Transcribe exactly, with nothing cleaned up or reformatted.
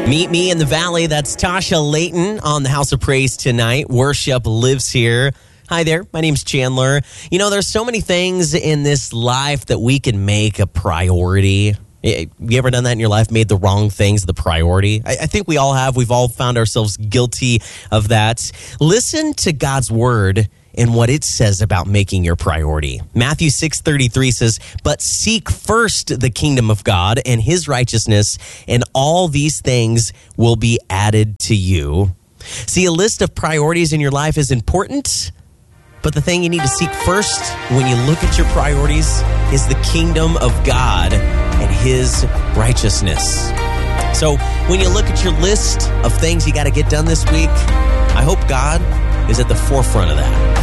Meet me in the valley. That's Tasha Layton on the House of Praise tonight. Worship lives here. Hi there. My name's Chandler. You know, there's so many things in this life that we can make a priority. You ever done that in your life? Made the wrong things the priority? I, I think we all have. We've all found ourselves guilty of that. Listen to God's word and what it says about making your priority. Matthew six thirty-three says, "But seek first the kingdom of God and his righteousness, and all these things will be added to you." See, a list of priorities in your life is important, but the thing you need to seek first when you look at your priorities is the kingdom of God and his righteousness. So when you look at your list of things you got to get done this week, I hope God is at the forefront of that.